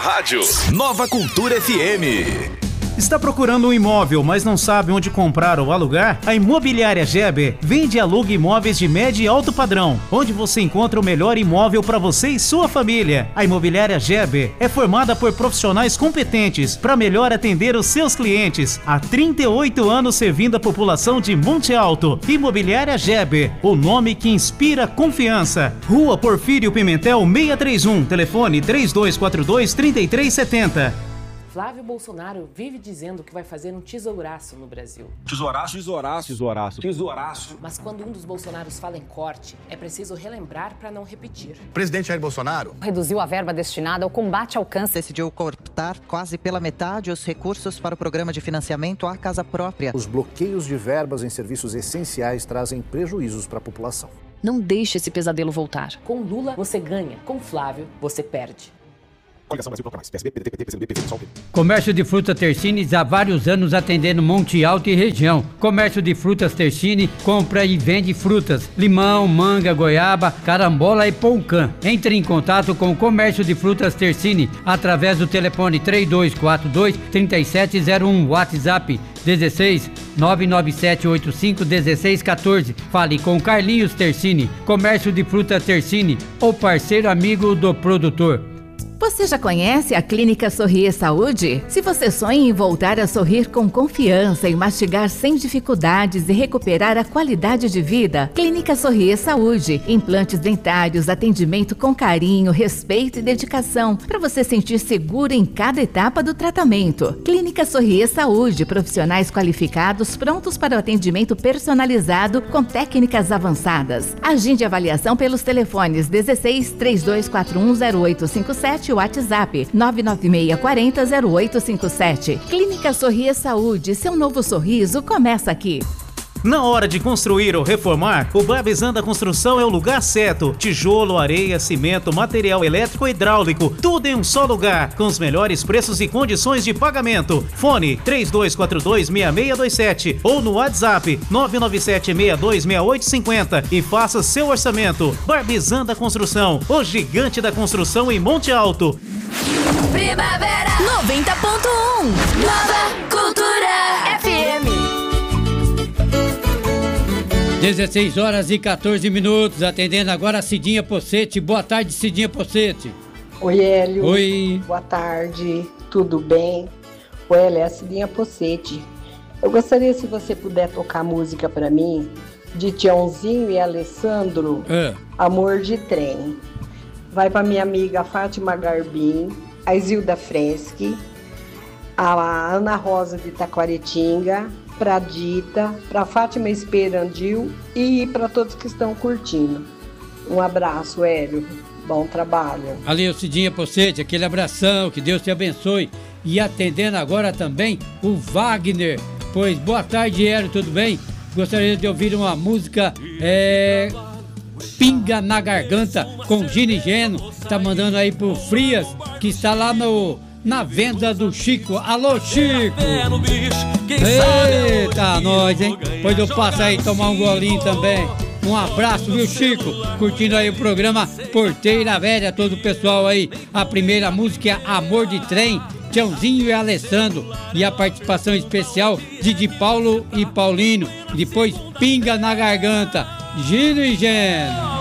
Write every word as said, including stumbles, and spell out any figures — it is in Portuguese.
rádio. Nova Cultura F M. Está procurando um imóvel, mas não sabe onde comprar ou alugar? A Imobiliária Geber vende e aluga imóveis de médio e alto padrão, onde você encontra o melhor imóvel para você e sua família. A Imobiliária Geber é formada por profissionais competentes para melhor atender os seus clientes. Há trinta e oito anos servindo a população de Monte Alto. Imobiliária Geber, o nome que inspira confiança. Rua Porfírio Pimentel seiscentos e trinta e um, telefone três dois quatro dois, três três sete zero. Flávio Bolsonaro vive dizendo que vai fazer um tesouraço no Brasil. Tesouraço? Tesouraço. Tesouraço. Tesouraço. Mas quando um dos Bolsonaros fala em corte, é preciso relembrar para não repetir. O presidente Jair Bolsonaro reduziu a verba destinada ao combate ao câncer. Decidiu cortar quase pela metade os recursos para o programa de financiamento à casa própria. Os bloqueios de verbas em serviços essenciais trazem prejuízos para a população. Não deixe esse pesadelo voltar. Com Lula, você ganha. Com Flávio, você perde. Comércio de frutas Tersine há vários anos atendendo Monte Alto e região. Comércio de frutas Tersine compra e vende frutas, limão, manga, goiaba, carambola e poucã. Entre em contato com o Comércio de Frutas Tersine através do telefone três dois quatro dois, três sete zero um, WhatsApp dezesseis, nove nove sete oito cinco, dezesseis quatorze. Fale com Carlinhos Tersine. Comércio de frutas Tersine, o parceiro amigo do produtor. Você já conhece a Clínica Sorrir Saúde? Se você sonha em voltar a sorrir com confiança e mastigar sem dificuldades e recuperar a qualidade de vida, Clínica Sorrir Saúde. Implantes dentários, atendimento com carinho, respeito e dedicação, para você sentir seguro em cada etapa do tratamento. Clínica Sorrir Saúde, profissionais qualificados prontos para o atendimento personalizado com técnicas avançadas. Agende avaliação pelos telefones dezesseis, três dois quatro um, zero oito cinco sete, WhatsApp nove nove seis quatro zero, zero oito cinco sete. Clínica Sorrir Saúde, seu novo sorriso começa aqui. Na hora de construir ou reformar, o Barbizan Construção é o lugar certo. Tijolo, areia, cimento, material elétrico e hidráulico, tudo em um só lugar, com os melhores preços e condições de pagamento. Fone três dois quatro dois, seis seis dois sete ou no WhatsApp nove nove sete, seis dois seis oito cinco zero e faça seu orçamento. Barbizan Construção, o gigante da construção em Monte Alto. Primavera noventa ponto um, Nova Cultura F M. dezesseis horas e quatorze minutos, atendendo agora a Cidinha Pocete. Boa tarde, Cidinha Pocete. Oi, Hélio. Oi. Boa tarde, tudo bem? O Hélio, é a Cidinha Pocete. Eu gostaria, se você puder tocar música pra mim, de Tiãozinho e Alessandro, é. Amor de Trem. Vai pra minha amiga Fátima Garbim, a Isilda Freschi, a Ana Rosa de Taquaritinga, pra Dita, pra Fátima Esperandil e para todos que estão curtindo. Um abraço, Hélio. Bom trabalho. Valeu, Cidinha Pocete, aquele abração, que Deus te abençoe. E atendendo agora também o Wagner. Pois, boa tarde, Hélio, tudo bem? Gostaria de ouvir uma música, é... Pinga na Garganta, com Gino e Geno. Tá mandando aí pro Frias, que está lá no... na venda do Chico. Alô, Chico! Eita, nós, hein? Pois eu passo aí tomar um golinho também. Um abraço, viu, Chico? Curtindo aí o programa Porteira Velha, todo o pessoal aí. A primeira música é Amor de Trem, Tiãozinho e Alessandro. E a participação especial de Di Paulo e Paulino. E depois Pinga na Garganta, Gino e Geno.